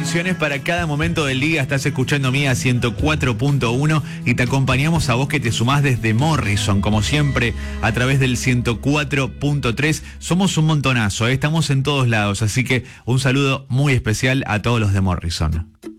canciones para cada momento del día. Estás escuchando Mía 104.1 y te acompañamos a vos que te sumás desde Morrison, como siempre, a través del 104.3. Somos un montonazo, ¿eh? Estamos en todos lados, así que un saludo muy especial a todos los de Morrison.